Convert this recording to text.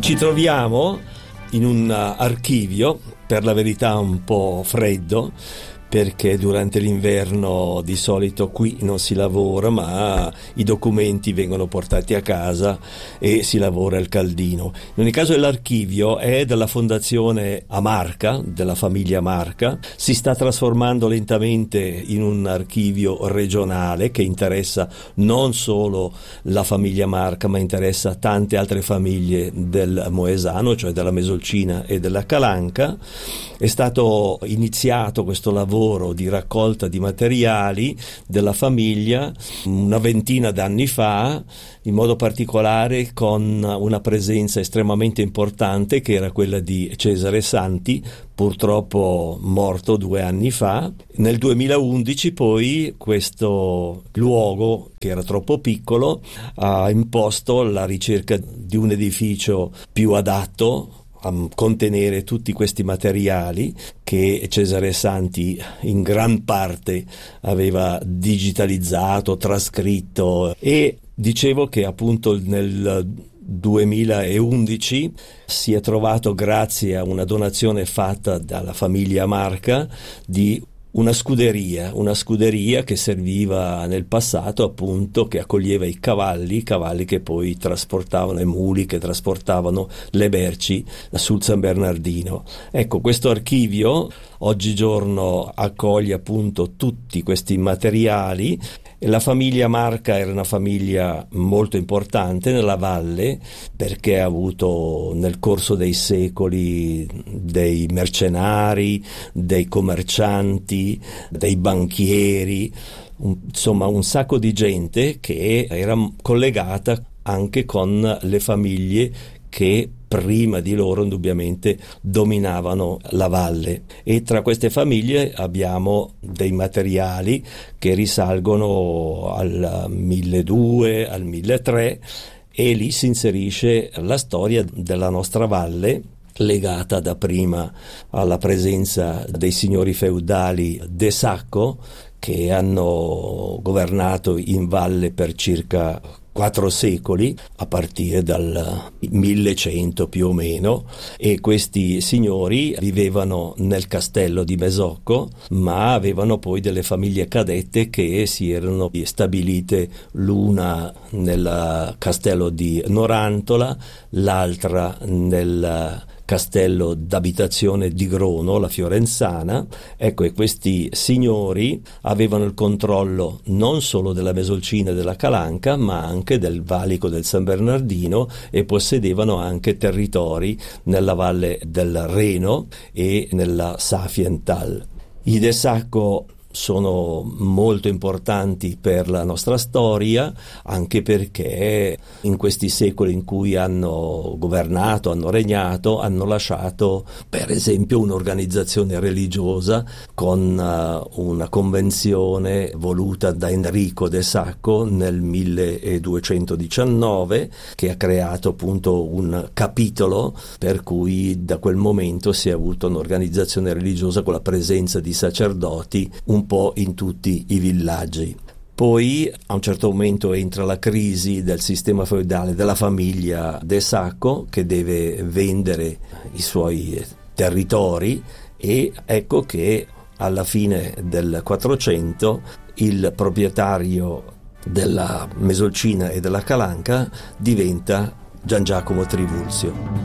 Ci troviamo in un archivio, per la verità un po' freddo, perché durante l'inverno di solito qui non si lavora, ma i documenti vengono portati a casa e si lavora al caldino. In ogni caso l'archivio è della Fondazione Amarca, della famiglia Marca, si sta trasformando lentamente in un archivio regionale che interessa non solo la famiglia Marca, ma interessa tante altre famiglie del Moesano, cioè della Mesolcina e della Calanca. È stato iniziato questo lavoro di raccolta di materiali della famiglia una ventina d'anni fa, in modo particolare con una presenza estremamente importante che era quella di Cesare Santi, purtroppo morto 2 anni fa. Nel 2011 poi questo luogo, che era troppo piccolo, ha imposto la ricerca di un edificio più adatto a contenere tutti questi materiali che Cesare Santi in gran parte aveva digitalizzato, trascritto, e dicevo che appunto nel 2011 si è trovato, grazie a una donazione fatta dalla famiglia Marca, di una scuderia che serviva nel passato, appunto, che accoglieva i cavalli che poi trasportavano, i muli che trasportavano le merci sul San Bernardino. Ecco, questo archivio oggigiorno accoglie appunto tutti questi materiali. E la famiglia Marca era una famiglia molto importante nella valle, perché ha avuto nel corso dei secoli dei mercenari, dei commercianti, dei banchieri, insomma un sacco di gente che era collegata anche con le famiglie che prima di loro indubbiamente dominavano la valle. E tra queste famiglie abbiamo dei materiali che risalgono al 1200, al 1300, e lì si inserisce la storia della nostra valle, legata dapprima alla presenza dei signori feudali de Sacco, che hanno governato in valle per circa 4 secoli, a partire dal 1100 più o meno, e questi signori vivevano nel castello di Mesocco, ma avevano poi delle famiglie cadette che si erano stabilite, l'una nel castello di Norantola, l'altra nel castello d'abitazione di Grono, la Fiorenzana. Ecco, e questi signori avevano il controllo non solo della Mesolcina e della Calanca, ma anche del valico del San Bernardino, e possedevano anche territori nella valle del Reno e nella Safiental. I De Sacco sono molto importanti per la nostra storia, anche perché in questi secoli in cui hanno governato, hanno regnato, hanno lasciato per esempio un'organizzazione religiosa con una convenzione voluta da Enrico De Sacco nel 1219, che ha creato appunto un capitolo per cui da quel momento si è avuto un'organizzazione religiosa con la presenza di sacerdoti un po' in tutti i villaggi. Poi a un certo momento entra la crisi del sistema feudale della famiglia De Sacco, che deve vendere i suoi territori, e ecco che alla fine del 400 il proprietario della Mesolcina e della Calanca diventa Gian Giacomo Trivulzio.